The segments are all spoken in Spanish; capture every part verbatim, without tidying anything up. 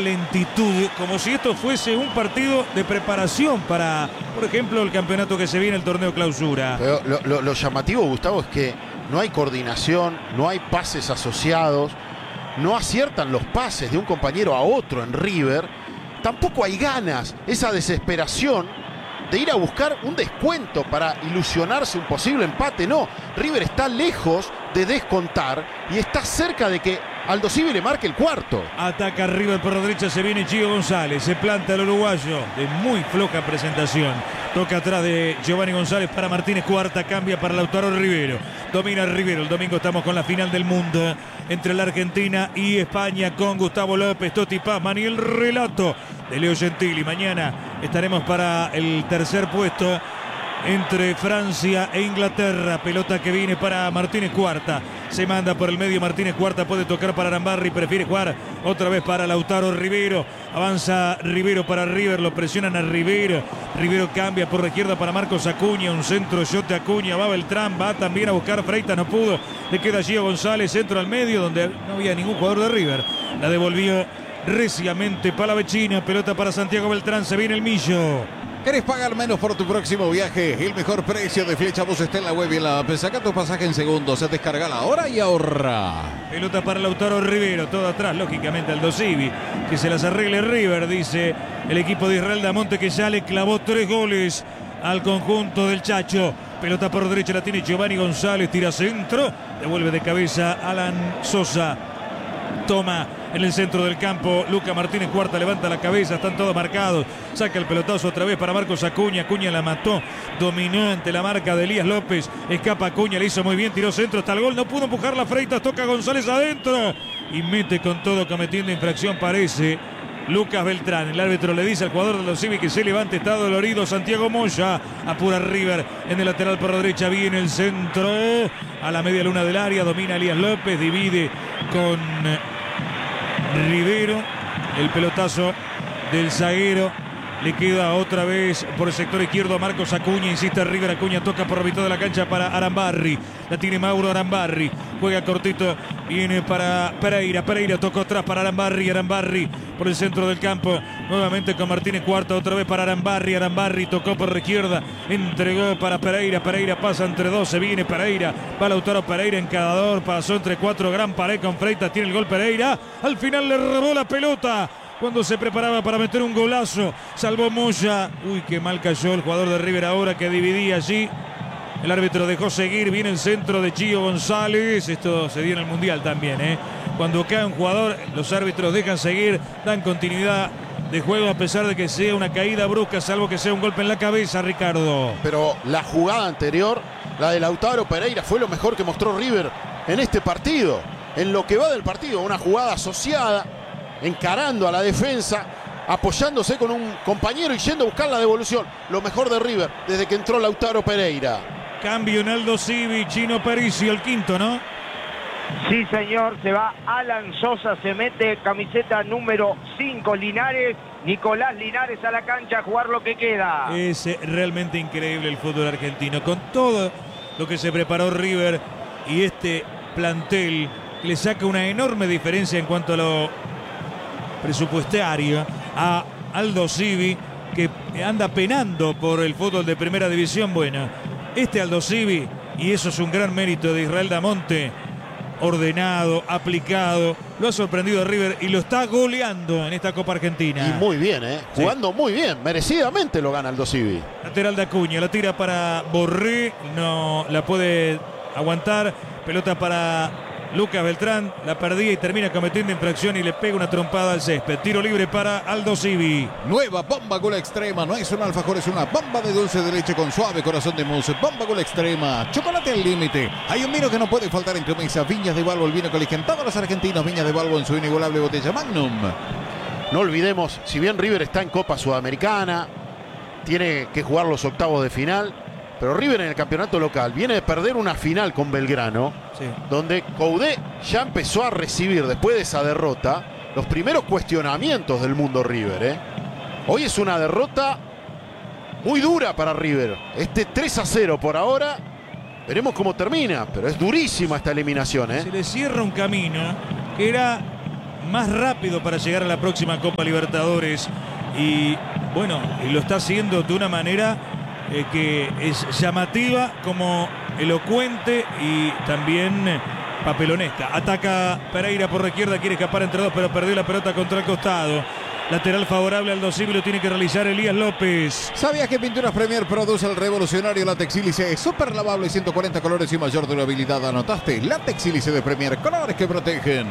lentitud, como si esto fuese un partido de preparación para, por ejemplo, el campeonato que se viene, el torneo clausura. Pero lo, lo, lo llamativo, Gustavo, es que no hay coordinación, no hay pases asociados, no aciertan los pases de un compañero a otro en River, tampoco hay ganas, esa desesperación de ir a buscar un descuento para ilusionarse un posible empate. No, River está lejos de descontar y está cerca de que Aldosivi le marque el cuarto. Ataca River por la derecha, se viene Gio González, se planta el uruguayo de muy floja presentación. Toca atrás de Giovanni González para Martínez Cuarta, cambia para Lautaro Rivero. Domina Rivero, el domingo estamos con la final del mundo entre la Argentina y España con Gustavo López, Totti Pazman y el relato de Leo Gentili. Mañana estaremos para el tercer puesto entre Francia e Inglaterra. Pelota que viene para Martínez Cuarta. Se manda por el medio Martínez Cuarta. Puede tocar para Arambarri. Prefiere jugar otra vez para Lautaro Rivero. Avanza Rivero para River. Lo presionan a Rivero. Rivero cambia por la izquierda para Marcos Acuña. Un centro shot de Acuña. Va Beltrán. Va también a buscar Freitas. No pudo. Le queda Gio González. Centro al medio donde no había ningún jugador de River. La devolvió reciamente Palavecino. Pelota para Santiago Beltrán. Se viene el Millo. ¿Querés pagar menos por tu próximo viaje? El mejor precio de Flechabús está en la web y en la app. Saca tu pasaje en segundos. Se descarga la hora y ahorra. Pelota para Lautaro Rivero. Todo atrás, lógicamente, Aldosivi. Que se las arregle River, dice el equipo de Israel Damonte, que ya le clavó tres goles al conjunto del Chacho. Pelota por derecha, la tiene Giovanni González. Tira centro. Devuelve de cabeza Alan Sosa. Toma en el centro del campo Luca Martínez Cuarta, levanta la cabeza, están todos marcados, saca el pelotazo otra vez para Marcos Acuña. Acuña la mató, dominó ante la marca de Elías López, escapa Acuña, le hizo muy bien, tiró centro hasta el gol, no pudo empujar la Freitas, toca González adentro y mete con todo, cometiendo infracción parece Lucas Beltrán. El árbitro le dice al jugador de los Civi que se levante, está dolorido. Santiago Moya apura River en el lateral por la derecha, viene el centro a la media luna del área, domina Elías López, divide con Rivero, el pelotazo del zaguero le queda otra vez por el sector izquierdo a Marcos Acuña, insiste River, Acuña toca por la mitad de la cancha para Arambarri, la tiene Mauro Arambarri, juega cortito, viene para Pereira, Pereira tocó atrás para Arambarri, Arambarri por el centro del campo, nuevamente con Martínez Cuarta, otra vez para Arambarri, Arambarri tocó por la izquierda, entregó para Pereira, Pereira pasa entre dos, se viene Pereira, va Lautaro Pereira, encadador, pasó entre cuatro, gran pared con Freitas, tiene el gol Pereira, al final le robó la pelota cuando se preparaba para meter un golazo, salvó Moya. Uy, qué mal cayó el jugador de River ahora que dividía allí. El árbitro dejó seguir, viene el centro de Gio González. Esto se dio en el Mundial también, ¿eh? Cuando cae un jugador, los árbitros dejan seguir, dan continuidad de juego a pesar de que sea una caída brusca, salvo que sea un golpe en la cabeza, Ricardo. Pero la jugada anterior, la de Lautaro Pereira, fue lo mejor que mostró River en este partido. En lo que va del partido, una jugada asociada, encarando a la defensa, apoyándose con un compañero y yendo a buscar la devolución. Lo mejor de River desde que entró Lautaro Pereira. Cambio en Aldosivi, Chino Pericio, el quinto, ¿no? Sí, señor, se va Alan Sosa, se mete camiseta número cinco, Linares, Nicolás Linares a la cancha a jugar lo que queda. Es realmente increíble el fútbol argentino, con todo lo que se preparó River y este plantel le saca una enorme diferencia en cuanto a lo presupuestario a Aldosivi, que anda penando por el fútbol de primera división. Bueno, este Aldosivi, y eso es un gran mérito de Israel Damonte, ordenado, aplicado, lo ha sorprendido a River y lo está goleando en esta Copa Argentina. Y muy bien, ¿eh? Sí. Jugando muy bien, merecidamente lo gana Aldosivi. Lateral de Acuña, la tira para Borré, no la puede aguantar, pelota para Lucas Beltrán, la perdía y termina cometiendo infracción y le pega una trompada al césped. Tiro libre para Aldosivi. Nueva bomba Gol Extrema. No es un alfajor, es una bomba de dulce de leche con suave corazón de mousse. Bomba Gol Extrema. Chocolate al límite. Hay un vino que no puede faltar en tu mesa. Viñas de Balbo, el vino que eligen todos los argentinos. Viñas de Balbo en su inigualable botella Magnum. No olvidemos, si bien River está en Copa Sudamericana, tiene que jugar los octavos de final, pero River en el campeonato local viene de perder una final con Belgrano, sí, donde Coudet ya empezó a recibir, después de esa derrota, los primeros cuestionamientos del mundo River, ¿eh? Hoy es una derrota muy dura para River. Este tres a cero por ahora, veremos cómo termina, pero es durísima esta eliminación, ¿eh? Se le cierra un camino que era más rápido para llegar a la próxima Copa Libertadores. Y bueno, y lo está haciendo de una manera eh, que es llamativa, como elocuente y también eh, papelonesca. Ataca Pereira por la izquierda, quiere escapar entre dos, pero perdió la pelota contra el costado. Lateral favorable al Aldosivi, lo tiene que realizar Elías López. ¿Sabías que Pinturas Premier produce el revolucionario látex sílice? Súper lavable, ciento cuarenta colores y mayor durabilidad. ¿Anotaste? Látex sílice de Premier, colores que protegen.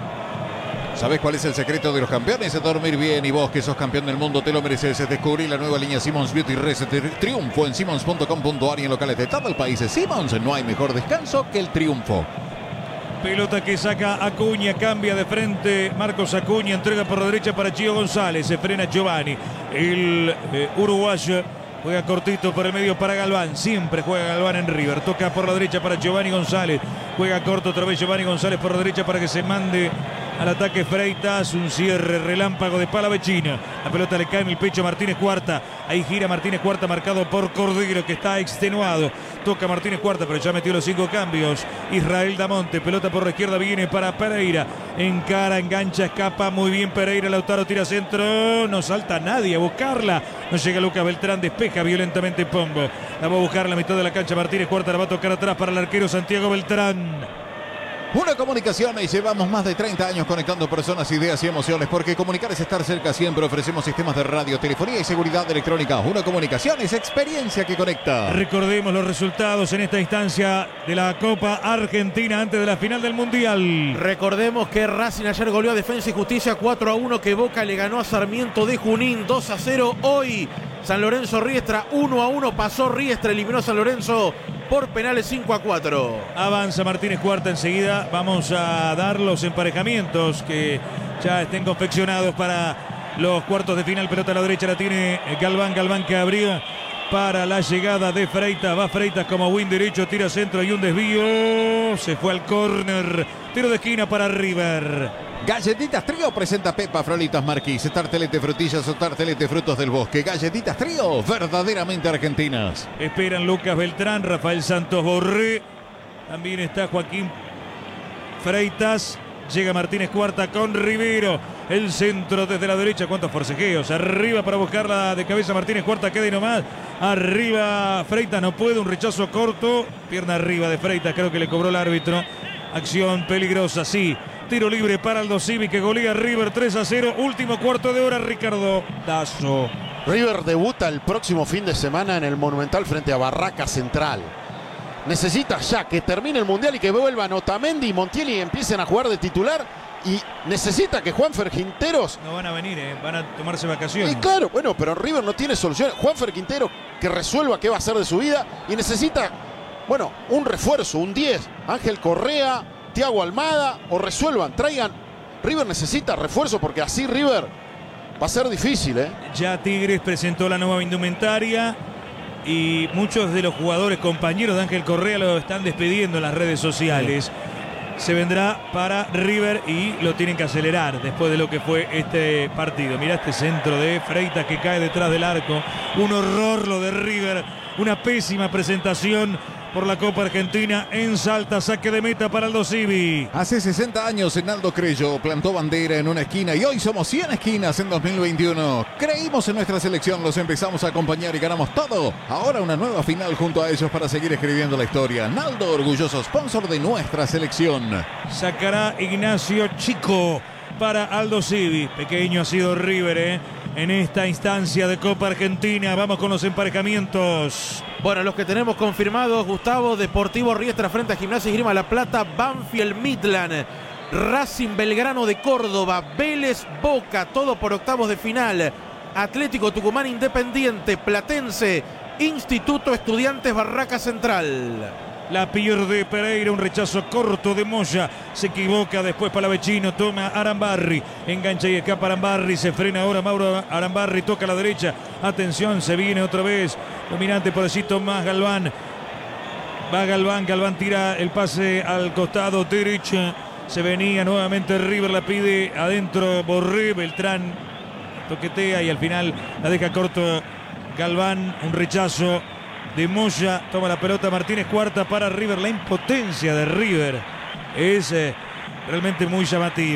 ¿Sabes cuál es el secreto de los campeones? Es dormir bien, y vos que sos campeón del mundo te lo mereces. Descubrí la nueva línea Simmons Beauty Reset Triunfo en simmons punto com punto a r y en locales de todo el país. Simmons, no hay mejor descanso que el triunfo. Pelota que saca Acuña, cambia de frente Marcos Acuña, entrega por la derecha para Chío González, se frena Giovanni, el eh, uruguayo juega cortito por el medio para Galván, siempre juega Galván en River, toca por la derecha para Giovanni González, juega corto otra vez Giovanni González por la derecha para que se mande al ataque Freitas, un cierre relámpago de Palavecino, la pelota le cae en el pecho a Martínez Cuarta, ahí gira Martínez Cuarta marcado por Cordero que está extenuado, toca Martínez Cuarta pero ya metió los cinco cambios, Israel Damonte, pelota por la izquierda viene para Pereira, encara, engancha, escapa muy bien Pereira, Lautaro tira centro, no salta nadie a buscarla, no llega Lucas Beltrán, despeja violentamente Pombo, la va a buscar a la mitad de la cancha Martínez Cuarta, la va a tocar atrás para el arquero Santiago Beltrán. Una comunicación y llevamos más de treinta años conectando personas, ideas y emociones, porque comunicar es estar cerca siempre. Ofrecemos sistemas de radio, telefonía y seguridad electrónica. Una comunicación es experiencia que conecta. Recordemos los resultados en esta instancia de la Copa Argentina antes de la final del Mundial. Recordemos que Racing ayer goleó a Defensa y Justicia cuatro a uno, que Boca le ganó a Sarmiento de Junín dos a cero. Hoy San Lorenzo Riestra uno a uno, pasó Riestra, eliminó a San Lorenzo por penales cinco a cuatro. Avanza Martínez Cuarta enseguida. Vamos a dar los emparejamientos que ya estén confeccionados para los cuartos de final. Pelota a la derecha la tiene Galván. Galván que abrió para la llegada de Freitas. Va Freitas como win derecho, tira centro y un desvío. Se fue al córner. Tiro de esquina para River. Galletitas Trío presenta Pepa Frolitas Marquis, tartelete frutillas o tartelete frutos del bosque. Galletitas Trío, verdaderamente argentinas. Esperan Lucas Beltrán, Rafael Santos Borré. También está Joaquín Freitas. Llega Martínez Cuarta con Rivero. El centro desde la derecha. ¿Cuántos forcejeos? Arriba para buscarla de cabeza Martínez Cuarta. Queda y nomás. Arriba Freitas no puede. Un rechazo corto. Pierna arriba de Freitas. Creo que le cobró el árbitro. Acción peligrosa, sí. Tiro libre para Aldosivi que golea River tres a cero. Último cuarto de hora, Ricardo Dazo. River debuta el próximo fin de semana en el Monumental frente a Barraca Central. Necesita ya que termine el Mundial y que vuelvan Otamendi y Montiel y empiecen a jugar de titular. Y necesita que Juanfer Quinteros... No van a venir, eh, van a tomarse vacaciones. Y claro, bueno, pero River no tiene solución. Juanfer Quinteros que resuelva qué va a hacer de su vida. Y necesita, bueno, un refuerzo, un diez. Ángel Correa, Thiago Almada, o resuelvan, traigan. River necesita refuerzo porque así River va a ser difícil, ¿eh? Ya Tigres presentó la nueva indumentaria y muchos de los jugadores compañeros de Ángel Correa lo están despidiendo en las redes sociales. Se vendrá para River y lo tienen que acelerar después de lo que fue este partido. Mirá este centro de Freitas que cae detrás del arco. Un horror lo de River, una pésima presentación por la Copa Argentina en Salta, saque de meta para Aldosivi. Hace sesenta años Enaldo Crello plantó bandera en una esquina y hoy somos cien esquinas en dos mil veintiuno. Creímos en nuestra selección, los empezamos a acompañar y ganamos todo. Ahora una nueva final junto a ellos para seguir escribiendo la historia. Naldo, orgulloso sponsor de nuestra selección. Sacará Ignacio Chico para Aldosivi. Pequeño ha sido River, ¿eh? En esta instancia de Copa Argentina. Vamos con los emparejamientos. Bueno, los que tenemos confirmados: Gustavo, Deportivo Riestra frente a Gimnasia y Esgrima La Plata, Banfield Midland, Racing Belgrano de Córdoba, Vélez Boca, todo por octavos de final, Atlético Tucumán Independiente, Platense, Instituto Estudiantes Barraca Central. La pierde Pereira, un rechazo corto de Moya. Se equivoca después Palavecino, toma Arambarri. Engancha y escapa Arambarri. Se frena ahora Mauro Arambarri, toca a la derecha. Atención, se viene otra vez. Dominante por allí Tomás Galván. Va Galván, Galván tira el pase al costado derecho. Se venía nuevamente River, la pide adentro Borré. Beltrán toquetea y al final la deja corto Galván. Un rechazo de Moya, toma la pelota Martínez Cuarta para River. La impotencia de River es eh, realmente muy llamativa.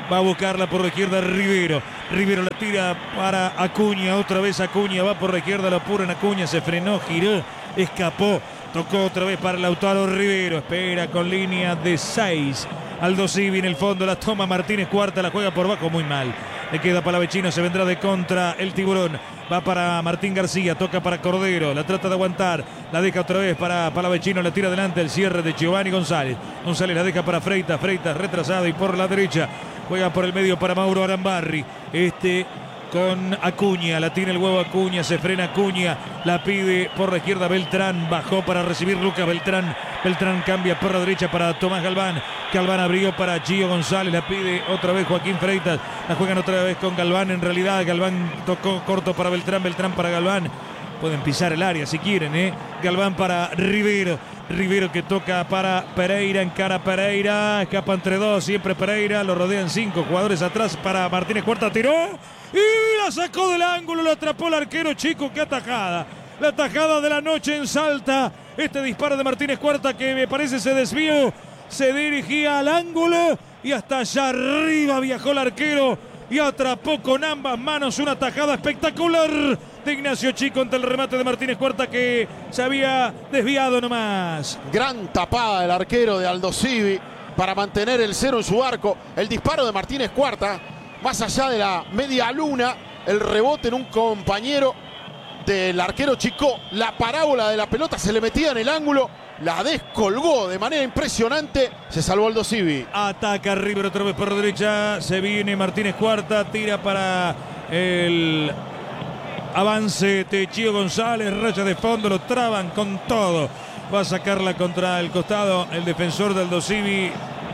Va a buscarla por la izquierda Rivero. Rivero la tira para Acuña. Otra vez Acuña. Va por la izquierda, lo apuran Acuña. Se frenó, giró, escapó. Tocó otra vez para Lautaro Rivero. Espera con línea de seis. Aldo Civi en el fondo. La toma Martínez Cuarta. La juega por abajo muy mal. Le queda Palavecino. Se vendrá de contra el Tiburón. Va para Martín García. Toca para Cordero. La trata de aguantar. La deja otra vez para Palavecino. La tira adelante. El cierre de Giovanni González. González la deja para Freitas. Freitas retrasado y por la derecha. Juega por el medio para Mauro Arambarri. Este con Acuña. La tiene el huevo Acuña. Se frena Acuña. La pide por la izquierda Beltrán. Bajó para recibir Lucas Beltrán. Beltrán cambia por la derecha para Tomás Galván. Galván abrió para Gio González. La pide otra vez Joaquín Freitas. La juegan otra vez con Galván. En realidad Galván tocó corto para Beltrán. Beltrán para Galván. Pueden pisar el área si quieren, ¿eh? Galván para Rivero. Rivero que toca para Pereira, encara Pereira, escapa entre dos, siempre Pereira, lo rodean cinco jugadores atrás para Martínez Cuarta, tiró y la sacó del ángulo, lo atrapó el arquero chico, qué atajada, la atajada de la noche en Salta, este disparo de Martínez Cuarta que me parece se desvió, se dirigía al ángulo y hasta allá arriba viajó el arquero y atrapó con ambas manos una atajada espectacular de Ignacio Chico ante el remate de Martínez Cuarta que se había desviado nomás. Gran tapada del arquero de Aldo Civi para mantener el cero en su arco. El disparo de Martínez Cuarta, más allá de la media luna, el rebote en un compañero del arquero Chico. La parábola de la pelota se le metía en el ángulo, la descolgó de manera impresionante. Se salvó Aldo Civi. Ataca River otra vez por derecha. Se viene Martínez Cuarta, tira para el avance de Gio González, raya de fondo, lo traban con todo. Va a sacarla contra el costado el defensor de Aldo Civi.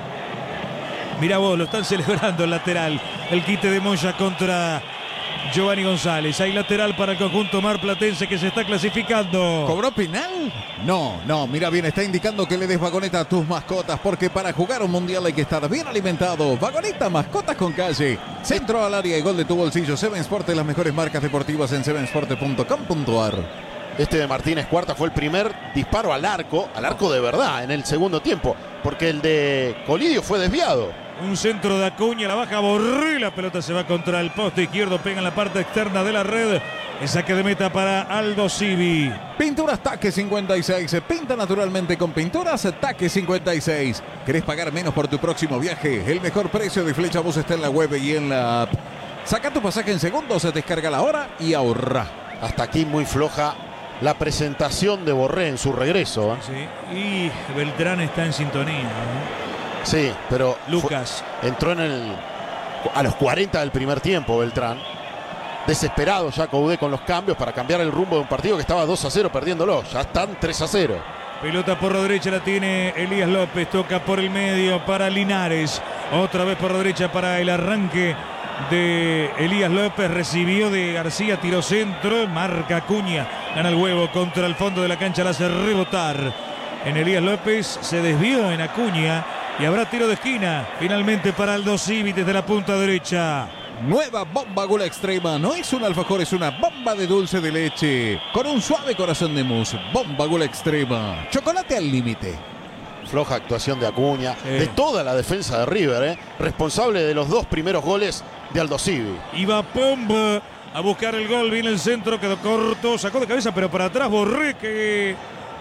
Mirá vos, lo están celebrando el lateral. El quite de Moya contra Giovanni González. Hay lateral para el conjunto marplatense que se está clasificando. ¿Cobró penal? No, no, mira bien, está indicando que le des vagoneta a tus mascotas porque para jugar un mundial hay que estar bien alimentado. Vagoneta, mascotas con calle. Centro al área y gol de tu bolsillo. Seven Sport, las mejores marcas deportivas en seven sport punto com punto a r. Este de Martínez Cuarta fue el primer disparo al arco, al arco de verdad en el segundo tiempo, porque el de Colidio fue desviado. Un centro de Acuña, la baja Borré, la pelota se va contra el poste izquierdo, pega en la parte externa de la red. El saque de meta para Aldo Civi. Pinturas Taque cincuenta y seis. Se pinta naturalmente con Pinturas Taque cincuenta y seis. ¿Querés pagar menos por tu próximo viaje? El mejor precio de Flecha Bus está en la web y en la app. Saca tu pasaje en segundos, se descarga la hora y ahorra. Hasta aquí muy floja la presentación de Borré en su regreso, ¿eh? Sí, y Beltrán está en sintonía, ¿no? Sí, pero Lucas fue, entró en el a los cuarenta del primer tiempo Beltrán. Desesperado ya Coudet con los cambios para cambiar el rumbo de un partido que estaba dos a cero perdiéndolo. Ya están tres a cero. Pelota por la derecha la tiene Elías López. Toca por el medio para Linares. Otra vez por la derecha para el arranque de Elías López. Recibió de García, tiró centro. Marca Acuña. Gana el huevo contra el fondo de la cancha. La hace rebotar en Elías López. Se desvió en Acuña. Y habrá tiro de esquina. Finalmente para Aldo Civi desde la punta derecha. Nueva bomba Gula Extrema. No es un alfajor, es una bomba de dulce de leche. Con un suave corazón de mousse. Bomba Gula Extrema. Chocolate al límite. Floja actuación de Acuña. Sí. De toda la defensa de River, ¿eh? Responsable de los dos primeros goles de Aldo Civi. Iba Pomba a buscar el gol. Viene el centro, quedó corto. Sacó de cabeza, pero para atrás Borré. Que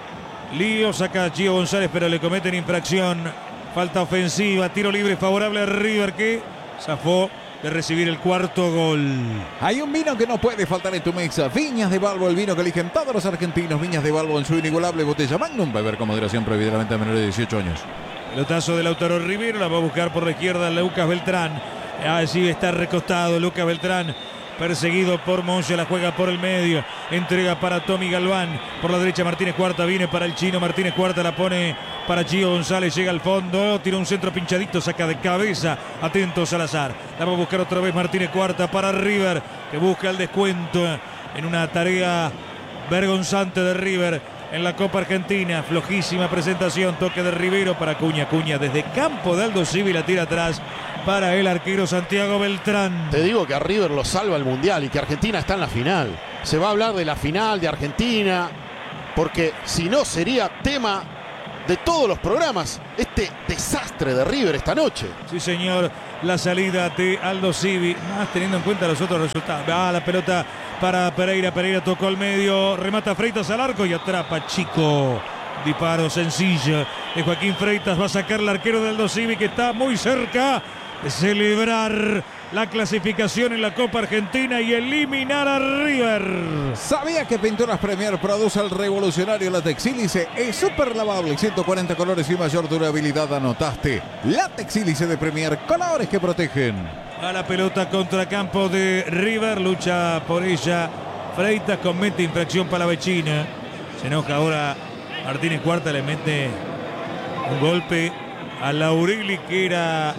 lío, saca a Gio González, pero le cometen infracción. Falta ofensiva. Tiro libre favorable a River que zafó de recibir el cuarto gol. Hay un vino que no puede faltar en tu mesa. Viñas de Balbo, el vino que eligen todos los argentinos. Viñas de Balbo en su inigualable botella Magnum. Beber con moderación, prohibidamente a menores de dieciocho años. Pelotazo de Lautaro Rivero, la va a buscar por la izquierda Lucas Beltrán. Allí está recostado Lucas Beltrán. Perseguido por Monge, la juega por el medio. Entrega para Tommy Galván. Por la derecha Martínez Cuarta, viene para el chino. Martínez Cuarta la pone para Gio González. Llega al fondo, tira un centro pinchadito, saca de cabeza. Atento Salazar. La va a buscar otra vez Martínez Cuarta para River, que busca el descuento en una tarea vergonzante de River en la Copa Argentina. Flojísima presentación, toque de Rivero para Acuña. Acuña desde campo de Aldo Civi, la tira atrás para el arquero Santiago Beltrán. Te digo que a River lo salva el Mundial y que Argentina está en la final. Se va a hablar de la final de Argentina, porque si no sería tema de todos los programas este desastre de River esta noche. Sí, señor. la salida de Aldo Civi, más teniendo en cuenta los otros resultados. Va ah, la pelota para Pereira, Pereira tocó al medio, remata Freitas al arco y atrapa Chico. Disparo sencillo de Joaquín Freitas, va a sacar el arquero de Aldo Civi, que está muy cerca de celebrar la clasificación en la Copa Argentina y eliminar a River. ¿Sabía que Pinturas Premier produce el revolucionario látex sílice? Es súper lavable, ciento cuarenta colores y mayor durabilidad. Anotaste. Látex sílice de Premier, colores que protegen. A la pelota contracampo de River, lucha por ella Freitas, comete infracción palavecina. Se enoja ahora Martínez Cuarta, le mete un golpe a Laurili, que era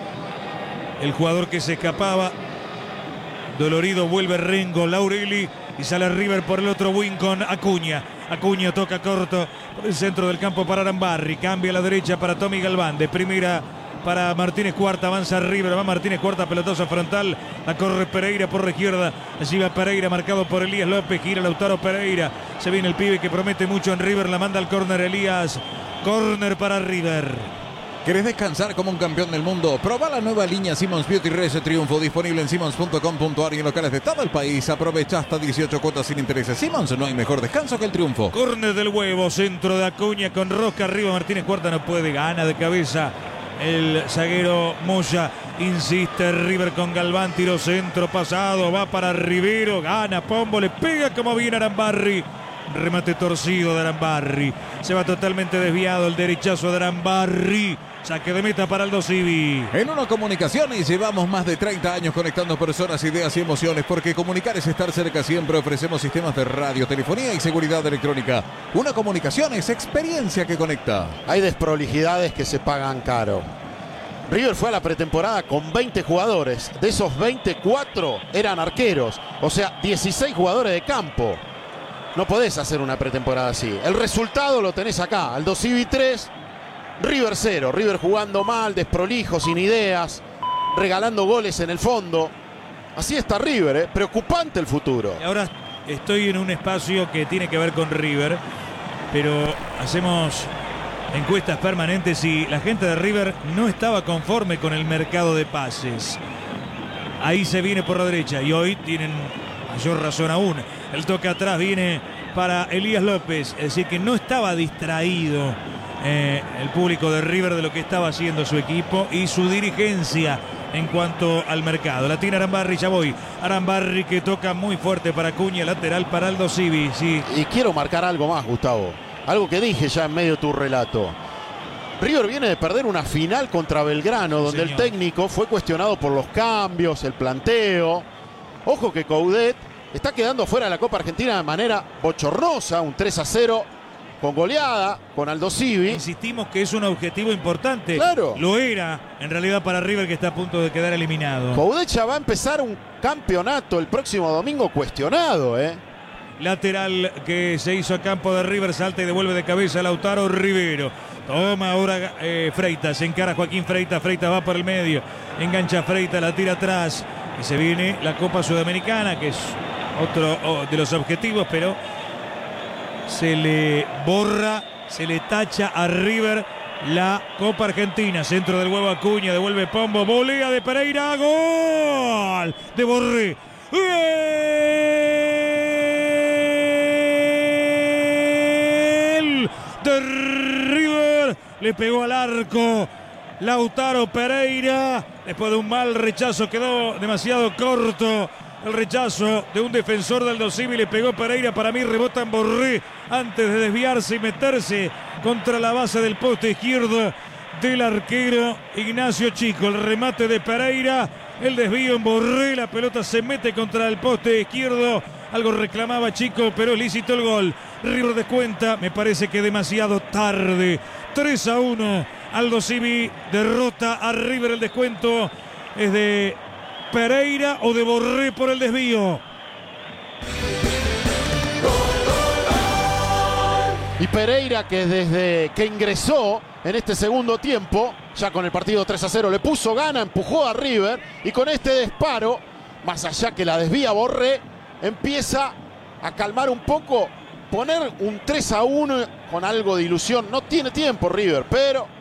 el jugador que se escapaba. Dolorido vuelve Rengo, Laurili, y sale River por el otro wing con Acuña. Acuña toca corto por el centro del campo para Arambarri. Cambia a la derecha para Tommy Galván. De primera para Martínez Cuarta. Avanza River. Va Martínez Cuarta. Pelotazo frontal. La corre Pereira por la izquierda. Allí va Pereira, marcado por Elías López. Gira Lautaro Pereira. Se viene el pibe que promete mucho en River. La manda al córner Elías. Córner para River. ¿Querés descansar como un campeón del mundo? Proba la nueva línea Simmons Beauty Rese Triunfo, disponible en simmons punto com punto ar y en locales de todo el país. Aprovecha hasta dieciocho cuotas sin intereses. Simmons, no hay mejor descanso que el triunfo. Córner del Huevo, centro de Acuña con Rosca arriba. Martínez Cuarta no puede, gana de cabeza el zaguero Moya. Insiste River con Galván, tiro centro pasado, va para Rivero, gana Pombo, le pega como bien Arambarri. Remate torcido de Arambarri. Se va totalmente desviado el derechazo de Arambarri. Saque de meta para Aldo Civi. En Uno Comunicaciones llevamos más de treinta años conectando personas, ideas y emociones, porque comunicar es estar cerca siempre. Ofrecemos sistemas de radio, telefonía y seguridad electrónica. Uno Comunicaciones, experiencia que conecta. Hay desprolijidades que se pagan caro. River fue a la pretemporada con veinte jugadores. De esos veinte, cuatro eran arqueros. O sea, dieciséis jugadores de campo. No podés hacer una pretemporada así. El resultado lo tenés acá. Aldo Civi tres. River cero, River jugando mal, desprolijo, sin ideas, regalando goles en el fondo. Así está River, ¿eh? Preocupante el futuro. Y ahora estoy en un espacio que tiene que ver con River, pero hacemos encuestas permanentes y la gente de River no estaba conforme con el mercado de pases. Ahí se viene por la derecha y hoy tienen mayor razón aún. El toque atrás viene para Elías López, es decir que no estaba distraído Eh, el público de River de lo que estaba haciendo su equipo y su dirigencia en cuanto al mercado. La tiene Arambarri, ya voy. Arambarri que toca muy fuerte para Acuña, lateral para Aldo Civi. Sí. Y quiero marcar algo más, Gustavo. Algo que dije ya en medio de tu relato. River viene de perder una final contra Belgrano, donde Señor. el técnico fue cuestionado por los cambios, el planteo. Ojo que Coudet está quedando fuera de la Copa Argentina de manera bochornosa, un tres a cero. Con goleada, con Aldo Civi. Insistimos que es un objetivo importante. Claro. Lo era, en realidad, para River, que está a punto de quedar eliminado. Coudet ya va a empezar un campeonato el próximo domingo cuestionado, ¿eh? Lateral que se hizo a campo de River, salta y devuelve de cabeza a Lautaro Rivero. Toma ahora eh, Freitas, se encara Joaquín Freitas. Freitas va por el medio, engancha Freitas, la tira atrás. Y se viene la Copa Sudamericana, que es otro oh, de los objetivos, pero se le borra, se le tacha a River la Copa Argentina. Centro del Huevo Acuña, devuelve Pombo, volea de Pereira, gol de Borré. ¡Gol de River! Le pegó al arco Lautaro Pereira. Después de un mal rechazo, quedó demasiado corto. El rechazo de un defensor del Aldo Civi, le pegó Pereira, para mí rebota en Borré antes de desviarse y meterse contra la base del poste izquierdo del arquero Ignacio Chico. El remate de Pereira, el desvío en Borré, la pelota se mete contra el poste izquierdo. Algo reclamaba Chico, pero es lícito el gol. River descuenta, me parece que demasiado tarde. tres a uno. Aldo Civi derrota a River. El descuento es de Pereira o de Borré por el desvío. Y Pereira, que desde que ingresó en este segundo tiempo, ya con el partido tres a cero, le puso gana, empujó a River y con este disparo, más allá que la desvía Borré, empieza a calmar un poco, poner un tres a uno con algo de ilusión. No tiene tiempo River, pero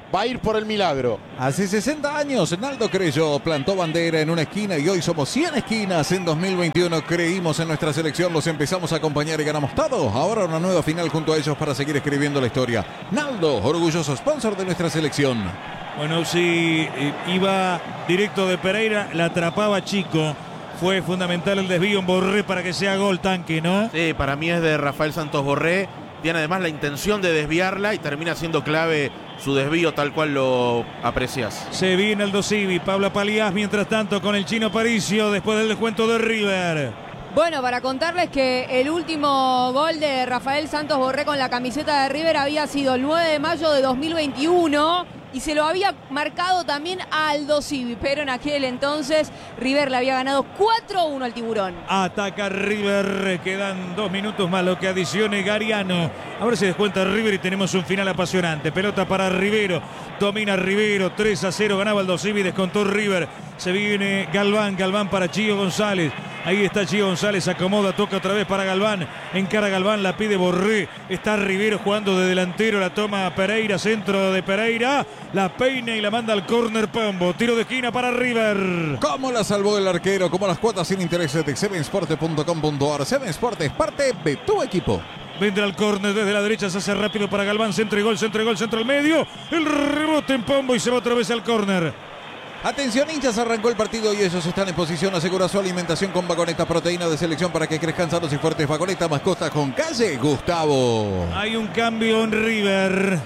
va a ir por el milagro. Hace sesenta años, Naldo Creyó plantó bandera en una esquina y hoy somos cien esquinas. En dos mil veintiuno creímos en nuestra selección, los empezamos a acompañar y ganamos todo. Ahora una nueva final junto a ellos para seguir escribiendo la historia. Naldo, orgulloso sponsor de nuestra selección. Bueno, sí, iba directo de Pereira, la atrapaba Chico. Fue fundamental el desvío en Borré para que sea gol, Tanque, ¿no? Sí, para mí es de Rafael Santos Borré. Tiene además la intención de desviarla y termina siendo clave su desvío tal cual lo aprecias. Se viene el Dosivi, Pablo Palías, mientras tanto con el Chino Paricio después del descuento de River. Bueno, para contarles que el último gol de Rafael Santos Borré con la camiseta de River había sido el nueve de mayo de dos mil veintiuno y se lo había marcado también a Aldo Civi, pero en aquel entonces River le había ganado cuatro a uno al Tiburón. Ataca River, quedan dos minutos más lo que adicione Gariano. Ahora se descuenta River y tenemos un final apasionante. Pelota para Rivero, domina Rivero, tres a cero, ganaba Aldo Civi, descontó River. Se viene Galván, Galván para Chío González. Ahí está Chío González, acomoda, toca otra vez para Galván. Encara Galván, la pide Borré. Está Rivero jugando de delantero, la toma Pereira, centro de Pereira. La peina y la manda al córner Pombo. Tiro de esquina para River. ¿Cómo la salvó el arquero? Como las cuotas sin intereses de seven sport punto com punto a r. seven Sport es parte de tu equipo. Vendrá al córner desde la derecha, se hace rápido para Galván. Centro y gol, centro y gol, centro al medio. El rebote en Pombo y se va otra vez al córner. Atención hinchas, arrancó el partido y ellos están en posición. Asegura su alimentación con Vagoneta, proteína de selección para que crezcan sanos y fuertes. Vagoneta, mascota con calle, Gustavo. Hay un cambio en River.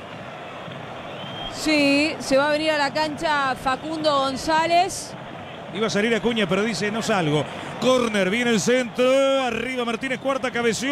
Sí, se va a venir a la cancha Facundo González. Iba a salir Acuña, pero dice no salgo. Córner, viene el centro. Arriba Martínez Cuarta, cabeció.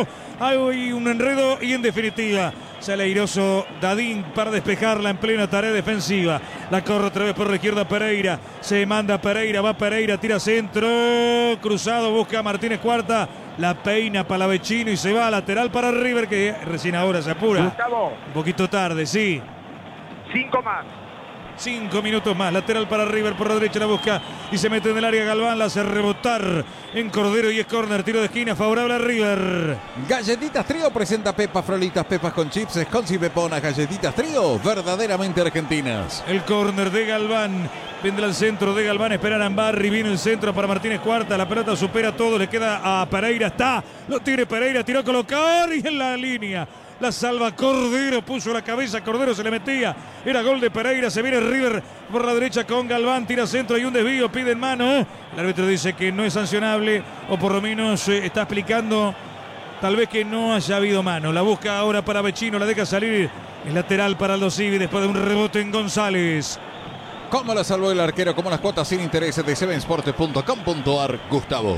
Hay un enredo y en definitiva sale airoso Dadín para despejarla en plena tarea defensiva. La corre otra vez por la izquierda Pereira. Se manda Pereira, va Pereira, tira centro. Cruzado, busca a Martínez Cuarta. La peina Palavecino y se va a lateral para River, que recién ahora se apura. Gustavo. Un poquito tarde, sí. Cinco más. Cinco minutos más, lateral para River, por la derecha la busca y se mete en el área Galván, la hace rebotar en Cordero y es córner, tiro de esquina favorable a River. Galletitas Trío presenta Pepas Frolitas, Pepas con chips, Scones y Peponas. Galletitas Trío, verdaderamente argentinas. El córner de Galván, vendrá al centro de Galván, espera Arambarri, viene el centro para Martínez Cuarta, la pelota supera todo, le queda a Pereira, está, lo tiene Pereira, tiró a colocar y en la línea. La salva Cordero, puso la cabeza, Cordero se le metía. Era gol de Pereira, se viene River por la derecha con Galván, tira centro y un desvío, pide en mano. El árbitro dice que no es sancionable, o por lo menos eh, está explicando tal vez que no haya habido mano. La busca ahora para Vecino, la deja salir. Es lateral para Aldo Civi después de un rebote en González. ¿Cómo la salvó el arquero? Como las cuotas sin intereses de seven sport punto com punto a r, Gustavo.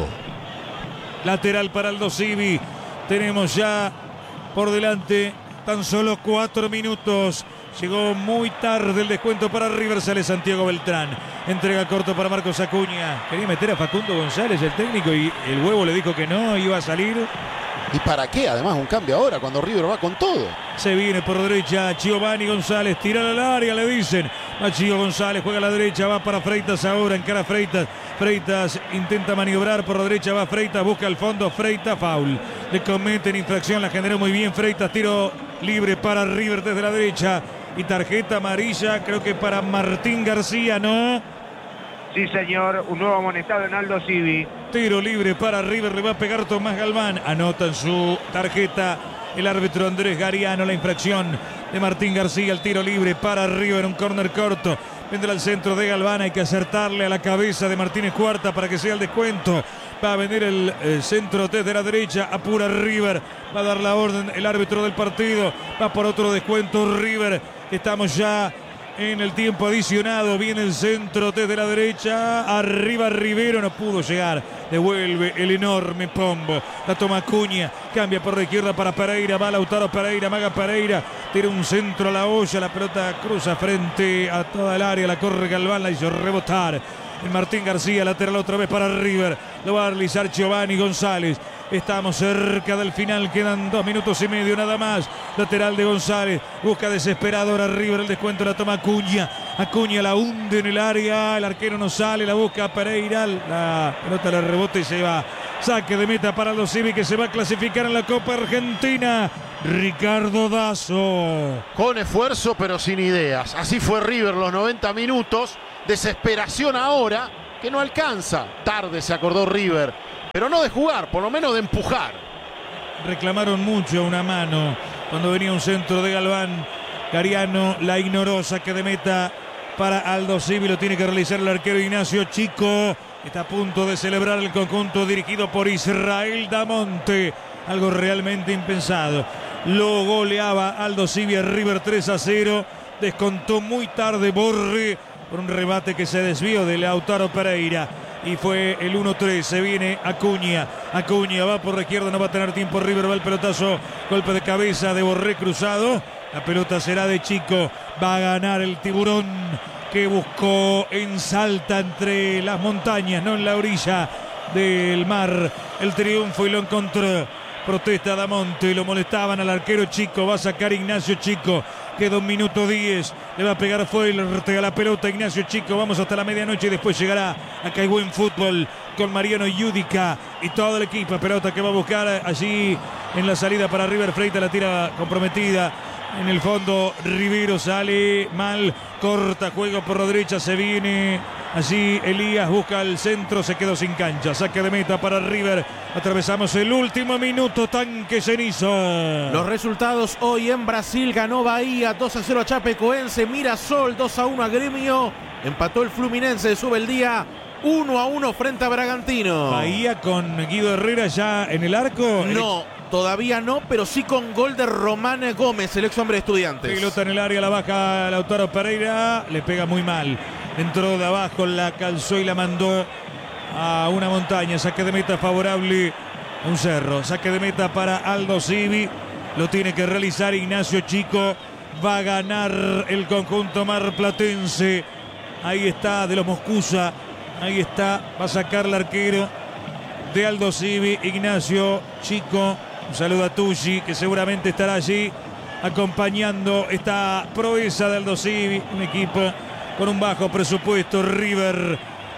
Lateral para Aldo Civi. Tenemos ya por delante tan solo cuatro minutos. Llegó muy tarde el descuento para River. Sale Santiago Beltrán. Entrega corto para Marcos Acuña. Quería meter a Facundo González, el técnico, y el huevo le dijo que no, iba a salir. ¿Y para qué? Además, un cambio ahora cuando River va con todo. Se viene por derecha Giovanni González. Tira al área, le dicen. Va Gio González, juega a la derecha, va para Freitas ahora, encara Freitas. Freitas intenta maniobrar por la derecha, va Freitas, busca al fondo, Freitas, foul. Le cometen infracción, la generó muy bien Freitas, tiro libre para River desde la derecha. Y tarjeta amarilla, creo que para Martín García, ¿no? Sí, señor, un nuevo amonestado en Aldo Civi. Tiro libre para River, le va a pegar Tomás Galván. Anota en su tarjeta el árbitro Andrés Gariano la infracción de Martín García. El tiro libre para River, un córner corto. Vendrá al centro de Galván, hay que acertarle a la cabeza de Martínez Cuarta para que sea el descuento. Va a venir el, el centro desde la derecha, apura River, va a dar la orden el árbitro del partido, va por otro descuento River. Estamos ya en el tiempo adicionado, viene el centro desde la derecha, arriba Rivero, no pudo llegar, devuelve el enorme Pombo, la toma Acuña, cambia por la izquierda para Pereira, va Lautaro Pereira, Maga Pereira, tira un centro a la olla, la pelota cruza frente a toda el área, la corre Galván, la hizo rebotar. El Martín García, lateral otra vez para River, lo va a realizar Giovanni González. Estamos cerca del final, quedan dos minutos y medio nada más. Lateral de González, busca desesperado ahora River, el descuento la toma Acuña. Acuña la hunde en el área, el arquero no sale, la busca Pereira, la pelota le rebota y se va Saque de meta para Aldo Civi, que se va a clasificar en la Copa Argentina. Ricardo Dazo. Con esfuerzo pero sin ideas. Así fue River los noventa minutos. Desesperación ahora que no alcanza. Tarde se acordó River, pero no de jugar, por lo menos de empujar. Reclamaron mucho una mano cuando venía un centro de Galván. Gariano la ignoró. Saque de meta para Aldo Civi. Lo tiene que realizar el arquero Ignacio Chico. Está a punto de celebrar el conjunto dirigido por Israel Damonte. Algo realmente impensado. Lo goleaba Aldo Civi a River tres a cero. Descontó muy tarde Borré por un remate que se desvió de Lautaro Pereira. Y fue el uno tres. Se viene Acuña. Acuña va por la izquierda. No va a tener tiempo River. Va el pelotazo. Golpe de cabeza de Borré cruzado. La pelota será de Chico. Va a ganar el Tiburón, que buscó en Salta, entre las montañas, no en la orilla del mar, el triunfo, y lo encontró. Protesta Damonte, lo molestaban al arquero Chico. Va a sacar Ignacio Chico. Queda un minuto diez. Le va a pegar fuerte a la pelota Ignacio Chico. Vamos hasta la medianoche y después llegará acá hay buen fútbol con Mariano Yudica y todo el equipo. Pelota que va a buscar allí en la salida para River Plate. La tira comprometida. En el fondo Rivero sale mal, corta juego por la derecha, se viene allí Elías, busca el centro, se quedó sin cancha. Saque de meta para River. Atravesamos el último minuto, tanque cenizo. Los resultados hoy en Brasil: ganó Bahía dos a cero a Chapecoense, Mirasol dos a uno a Gremio, empató el Fluminense, sube el día uno a uno frente a Bragantino. Bahía con Guido Herrera ya en el arco. No, todavía no, pero sí con gol de Román Gómez, el ex hombre de Estudiantes. Pelota en el área, la baja Lautaro Pereira, le pega muy mal. Entró de abajo, la calzó y la mandó a una montaña. Saque de meta favorable a un cerro. Saque de meta para Aldo Civi. Lo tiene que realizar Ignacio Chico. Va a ganar el conjunto marplatense. Ahí está de los Moscusa. Ahí está, va a sacar el arquero de Aldo Civi, Ignacio Chico. Un saludo a Tucci, que seguramente estará allí acompañando esta proeza de Aldo Civi. Un equipo con un bajo presupuesto. River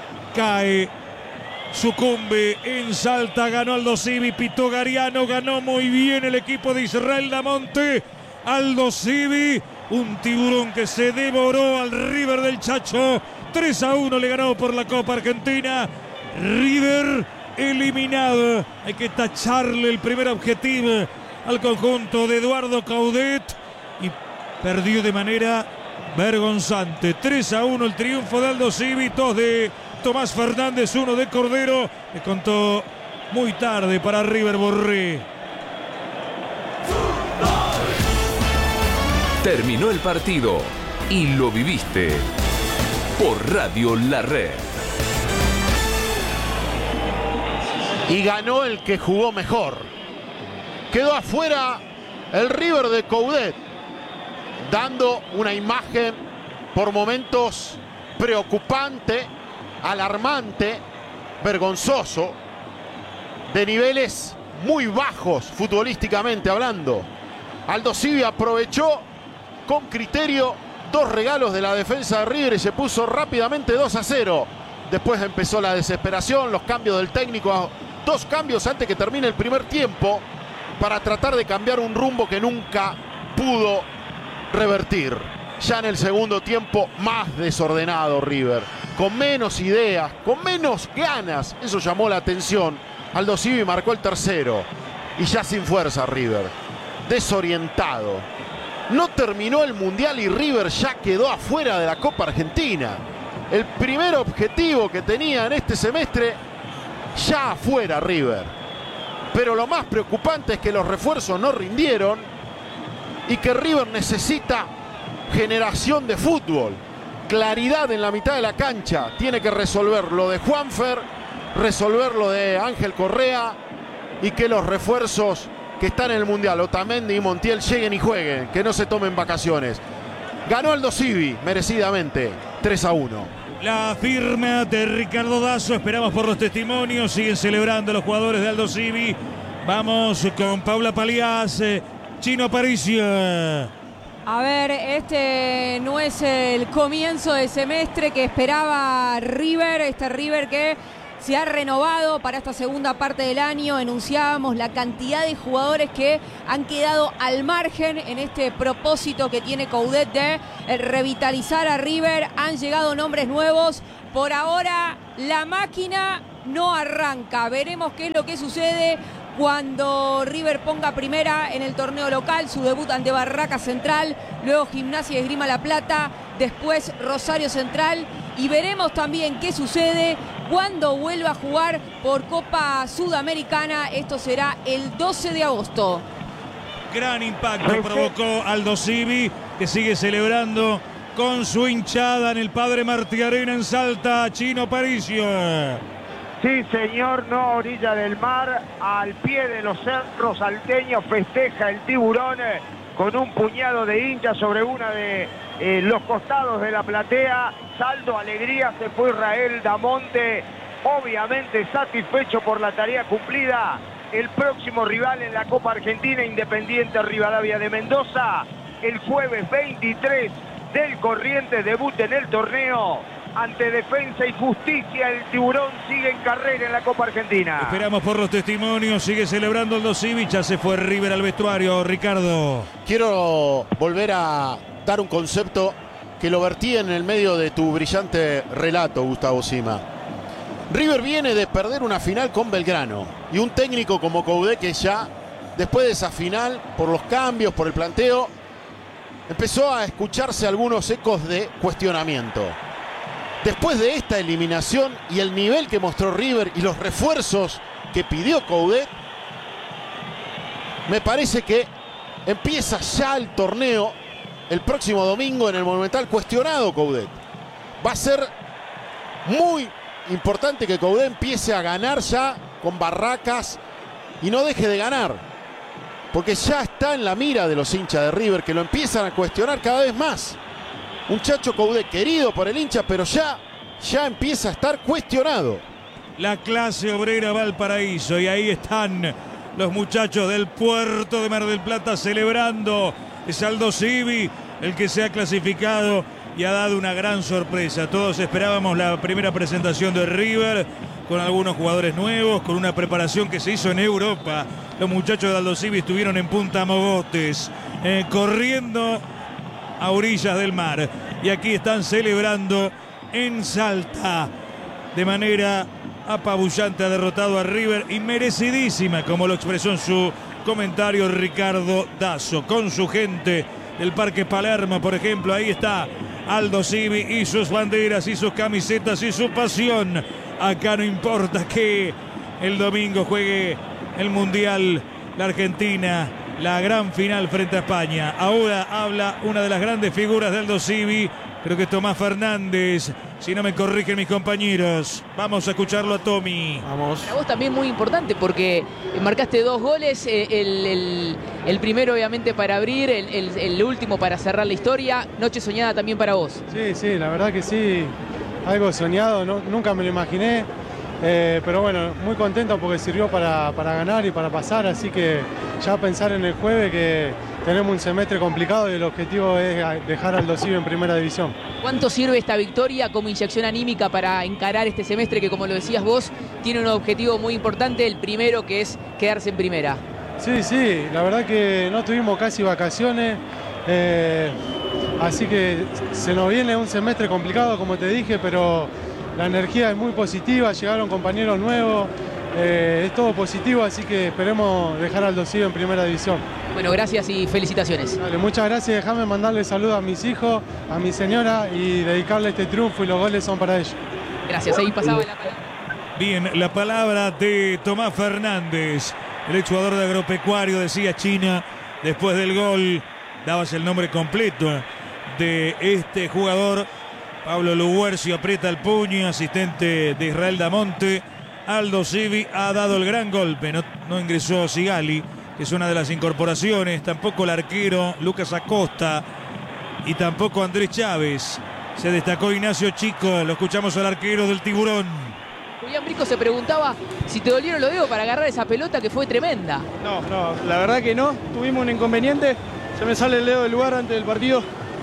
cae, sucumbe en Salta. Ganó Aldo Civi, pitó Gariano. Ganó muy bien el equipo de Israel Damonte. Aldo Civi, un Tiburón que se devoró al River del Chacho. tres a uno le ganó por la Copa Argentina. River eliminado. Hay que tacharle el primer objetivo al conjunto de Eduardo Caudet. Y perdió de manera vergonzante. tres a uno el triunfo de Aldo Civi. Dos de Tomás Fernández, uno de Cordero. Le contó muy tarde para River Borré. Terminó el partido y lo viviste por Radio La Red. Y ganó el que jugó mejor. Quedó afuera el River de Coudet, dando una imagen por momentos preocupante, alarmante, vergonzoso, de niveles muy bajos futbolísticamente hablando. Aldo Civi aprovechó con criterio dos regalos de la defensa de River y se puso rápidamente dos a cero. Después empezó la desesperación, los cambios del técnico, dos cambios antes que termine el primer tiempo para tratar de cambiar un rumbo que nunca pudo revertir. Ya en el segundo tiempo, más desordenado River, con menos ideas, con menos ganas. Eso llamó la atención. Aldo Civi marcó el tercero y ya sin fuerza River, desorientado. No terminó el Mundial y River ya quedó afuera de la Copa Argentina. El primer objetivo que tenía en este semestre, ya afuera River. Pero lo más preocupante es que los refuerzos no rindieron y que River necesita generación de fútbol, claridad en la mitad de la cancha. Tiene que resolver lo de Juanfer, resolver lo de Ángel Correa, y que los refuerzos que están en el Mundial, Otamendi y Montiel, lleguen y jueguen, que no se tomen vacaciones. Ganó Aldo Civi merecidamente, tres a uno. La firma de Ricardo Dazo, esperamos por los testimonios, siguen celebrando los jugadores de Aldo Civi. Vamos con Paula Palías, Chino Aparicio. A ver, este no es el comienzo de semestre que esperaba River, este River que se ha renovado para esta segunda parte del año. Enunciábamos la cantidad de jugadores que han quedado al margen en este propósito que tiene Coudet de revitalizar a River. Han llegado nombres nuevos. Por ahora la máquina no arranca. Veremos qué es lo que sucede cuando River ponga primera en el torneo local, su debut ante Barraca Central, luego Gimnasia y Esgrima La Plata, después Rosario Central, y veremos también qué sucede cuando vuelva a jugar por Copa Sudamericana. Esto será el doce de agosto. Gran impacto provocó Aldo Civi, que sigue celebrando con su hinchada en el Padre Martí Arena en Salta. Chino Paricio. Sí, señor, no a orilla del mar, al pie de los cerros salteños festeja el Tiburón eh, con un puñado de hinchas sobre una de eh, los costados de la platea. Saldo, alegría, se fue Israel Damonte, obviamente satisfecho por la tarea cumplida. El próximo rival en la Copa Argentina, Independiente Rivadavia de Mendoza, el jueves veintitrés del Corrientes, debut en el torneo. Ante Defensa y Justicia, el Tiburón sigue en carrera en la Copa Argentina. Esperamos por los testimonios. Sigue celebrando Aldo Civi. Ya se fue River al vestuario, Ricardo. Quiero volver a dar un concepto que lo vertí en el medio de tu brillante relato, Gustavo Sima. River viene de perder una final con Belgrano. Y un técnico como Coudet, que ya después de esa final, por los cambios, por el planteo, empezó a escucharse algunos ecos de cuestionamiento. Después de esta eliminación y el nivel que mostró River y los refuerzos que pidió Coudet, me parece que empieza ya el torneo el próximo domingo en el Monumental cuestionado Coudet. Va a ser muy importante que Coudet empiece a ganar ya con Barracas y no deje de ganar, porque ya está en la mira de los hinchas de River, que lo empiezan a cuestionar cada vez más. Un Chacho Coudet querido por el hincha, pero ya, ya empieza a estar cuestionado. La clase obrera Valparaíso, y ahí están los muchachos del puerto de Mar del Plata celebrando. Es Aldo Civi el que se ha clasificado y ha dado una gran sorpresa. Todos esperábamos la primera presentación de River con algunos jugadores nuevos, con una preparación que se hizo en Europa. Los muchachos de Aldo Civi estuvieron en Punta Mogotes, eh, corriendo a orillas del mar, y aquí están celebrando en Salta de manera apabullante. Ha derrotado a River y merecidísima, como lo expresó en su comentario Ricardo Dazo, con su gente del Parque Palermo, por ejemplo. Ahí está Aldo Civi y sus banderas y sus camisetas y su pasión. Acá no importa que el domingo juegue el Mundial la Argentina, la gran final frente a España. Ahora habla una de las grandes figuras de Aldo Civi, creo que es Tomás Fernández, si no me corrigen mis compañeros. Vamos a escucharlo a Tommy. Vamos. Para vos también muy importante, porque marcaste dos goles, el, el, el primero obviamente para abrir, el, el, el último para cerrar la historia. Noche soñada también para vos. Sí, sí, la verdad que sí, algo soñado, no, nunca me lo imaginé. Eh, pero bueno, muy contento porque sirvió para, para ganar y para pasar, así que ya pensar en el jueves, que tenemos un semestre complicado y el objetivo es dejar al Aldo Civi en primera división. ¿Cuánto sirve esta victoria como inyección anímica para encarar este semestre que, como lo decías vos, tiene un objetivo muy importante, el primero, que es quedarse en primera? Sí, sí, la verdad que no tuvimos casi vacaciones, eh, así que se nos viene un semestre complicado, como te dije, pero la energía es muy positiva, llegaron compañeros nuevos, eh, es todo positivo, así que esperemos dejar al Aldo Civi en primera división. Bueno, gracias y felicitaciones. Dale, muchas gracias, déjame mandarle saludos a mis hijos, a mi señora y dedicarle este triunfo, y los goles son para ellos. Gracias, ahí pasaba la palabra. Bien, la palabra de Tomás Fernández, el exjugador de Agropecuario, decía China, después del gol, dabas el nombre completo de este jugador. Pablo Luguercio aprieta el puño, asistente de Israel Damonte. Aldo Civi ha dado el gran golpe, no, no ingresó Sigali, que es una de las incorporaciones, tampoco el arquero Lucas Acosta y tampoco Andrés Chávez. Se destacó Ignacio Chico, lo escuchamos al arquero del Tiburón. Julián Brico se preguntaba si te dolieron los dedos para agarrar esa pelota, que fue tremenda. No, no, la verdad que no, tuvimos un inconveniente, se me sale el dedo del lugar antes del partido.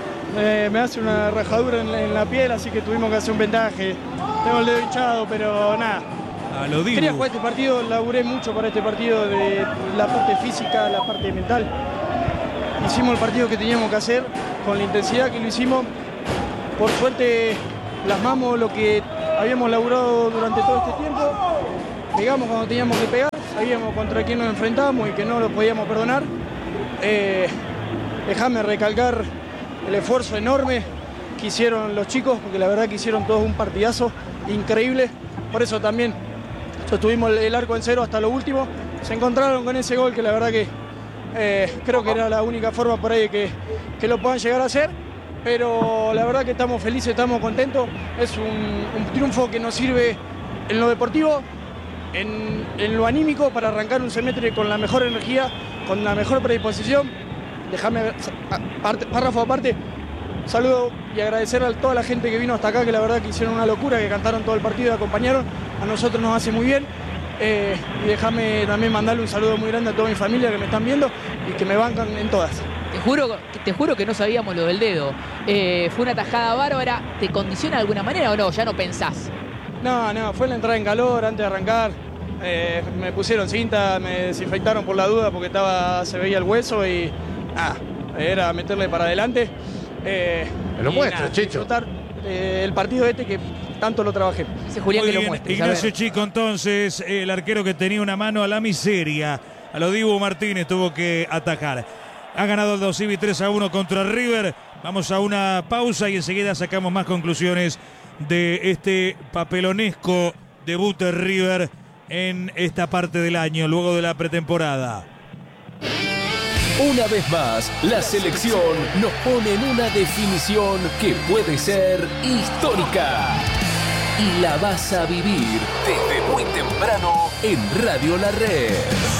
Eh, me hace una rajadura en la, en la piel, así que tuvimos que hacer un vendaje. Tengo el dedo hinchado, pero nada, A lo Dibu. Quería jugar este partido, laburé mucho para este partido, de la parte física, la parte mental. Hicimos el partido que teníamos que hacer, con la intensidad que lo hicimos. Por suerte plasmamos lo que habíamos laburado durante todo este tiempo. Pegamos cuando teníamos que pegar, sabíamos contra quién nos enfrentábamos y que no lo podíamos perdonar. Eh, Déjame recalcar el esfuerzo enorme que hicieron los chicos, porque la verdad que hicieron todos un partidazo increíble. Por eso también sostuvimos el arco en cero hasta lo último. Se encontraron con ese gol que la verdad que eh, creo que era la única forma por ahí de que, que lo puedan llegar a hacer. Pero la verdad que estamos felices, estamos contentos. Es un, un triunfo que nos sirve en lo deportivo, en, en lo anímico, para arrancar un semestre con la mejor energía, con la mejor predisposición. Déjame, párrafo aparte, saludo y agradecer a toda la gente que vino hasta acá, que la verdad que hicieron una locura, que cantaron todo el partido y acompañaron. A nosotros nos hace muy bien. Eh, y déjame también mandarle un saludo muy grande a toda mi familia que me están viendo y que me bancan en todas. Te juro, te juro que no sabíamos lo del dedo. Eh, fue una tajada bárbara. ¿Te condiciona de alguna manera o no? Ya no pensás. No, no, fue la entrada en calor antes de arrancar. Eh, me pusieron cinta, me desinfectaron por la duda porque estaba, se veía el hueso y ah, era meterle para adelante. Eh, Me lo muestra, Chicho. Disfrutar eh, el partido este que tanto lo trabajé. Dice Julián Muy que bien, lo muestre. Ignacio Chico, entonces, el arquero que tenía una mano a la miseria. A lo Dibu Martínez tuvo que atajar. Ha ganado el Dosivi tres a uno contra River. Vamos a una pausa y enseguida sacamos más conclusiones de este papelonesco debut de River en esta parte del año, luego de la pretemporada. Una vez más, la selección nos pone en una definición que puede ser histórica. Y la vas a vivir desde muy temprano en Radio La Red.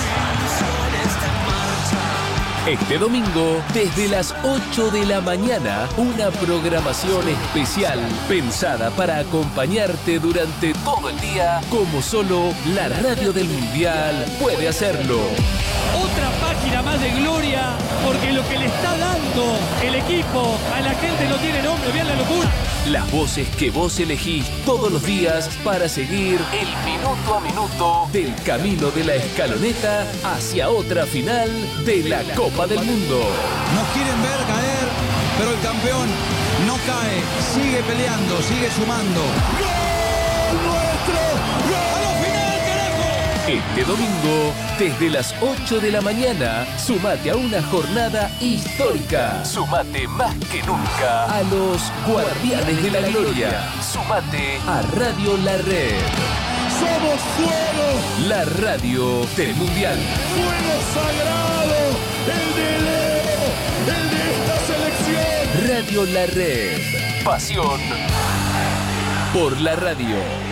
Este domingo, desde las ocho de la mañana, una programación especial pensada para acompañarte durante todo el día, como solo la radio del Mundial puede hacerlo. Otra página más de gloria, porque lo que le está dando el equipo a la gente no tiene nombre, vean la locura. Las voces que vos elegís todos los días para seguir el minuto a minuto del camino de la escaloneta hacia otra final de la Copa del Mundo. Nos quieren ver caer, pero el campeón no cae, sigue peleando, sigue sumando. ¡Gol nuestro! ¡Gol! ¡A la final, carajo! Este domingo, desde las ocho de la mañana, sumate a una jornada histórica. Sumate más que nunca a los Guardianes de la Gloria. Sumate a Radio La Red. ¡Somos fuego! La radio del Mundial. ¡Fuego sagrado! ¡El de Leo! ¡El de esta selección! Radio La Red. Pasión por la radio.